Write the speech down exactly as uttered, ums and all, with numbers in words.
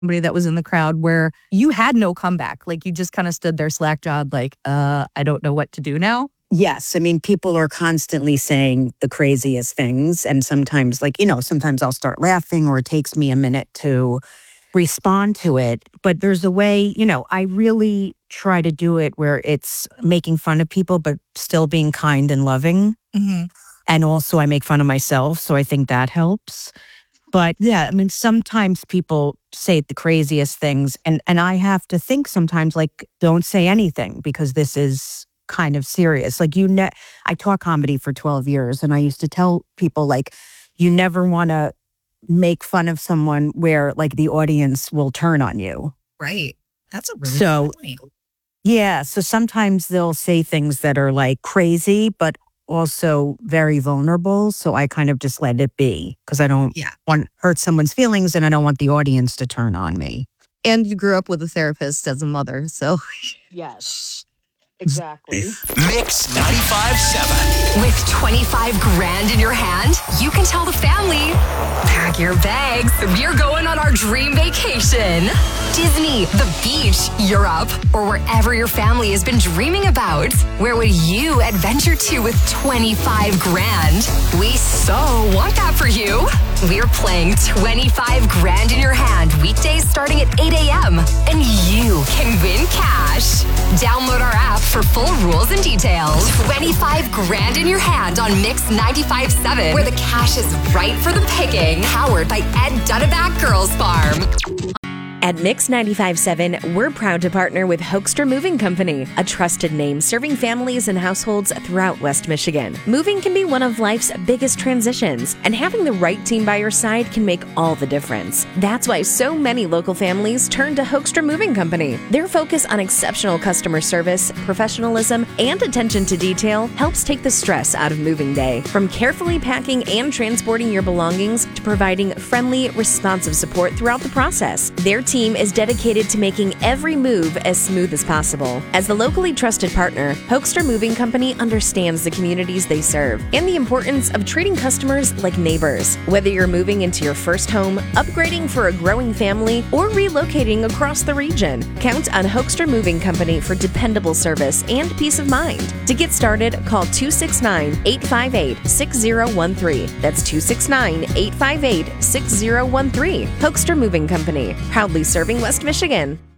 somebody that was in the crowd where you had no comeback. Like you just kind of stood there slack-jawed like, uh, I don't know what to do now? Yes. I mean, people are constantly saying the craziest things. And sometimes, like, you know, sometimes I'll start laughing or it takes me a minute to respond to it. But there's a way, you know, I really try to do it where it's making fun of people, but still being kind and loving. Mm-hmm. And also I make fun of myself. So I think that helps. But yeah, I mean, sometimes people say the craziest things. And, and I have to think sometimes, like, don't say anything because this is kind of serious. Like you ne- I taught comedy for twelve years and I used to tell people like, you never want to make fun of someone where like the audience will turn on you. Right. That's a really so, good point. Yeah. So sometimes they'll say things that are like crazy, but also very vulnerable. So I kind of just let it be because I don't yeah. want to hurt someone's feelings and I don't want the audience to turn on me. And you grew up with a therapist as a mother. So yes. Exactly. Mix ninety-five seven. With twenty-five grand in your hand, you can tell the family, pack your bags. We're going on our dream vacation. Disney, the beach, Europe, or wherever your family has been dreaming about. Where would you adventure to with twenty-five grand? We so want that for you. We're playing twenty-five grand in your hand weekdays starting at eight a.m. And you can win cash. Download our app for full rules and details. twenty-five grand in your hand on Mix ninety-five point seven, where the cash is right for the picking. Powered by Ed Dunaback Girls Farm. At Mix ninety-five point seven, we're proud to partner with Hoekstra Moving Company, a trusted name serving families and households throughout West Michigan. Moving can be one of life's biggest transitions, and having the right team by your side can make all the difference. That's why so many local families turn to Hoekstra Moving Company. Their focus on exceptional customer service, professionalism, and attention to detail helps take the stress out of moving day. From carefully packing and transporting your belongings to providing friendly, responsive support throughout the process. Their team is dedicated to making every move as smooth as possible. As the locally trusted partner, Hoekstra Moving Company understands the communities they serve and the importance of treating customers like neighbors. Whether you're moving into your first home, upgrading for a growing family, or relocating across the region, count on Hoekstra Moving Company for dependable service and peace of mind. To get started, call two six nine, eight five eight, six zero one three. That's two six nine, eight five eight, six zero one three. Hoekstra Moving Company, proudly serving West Michigan.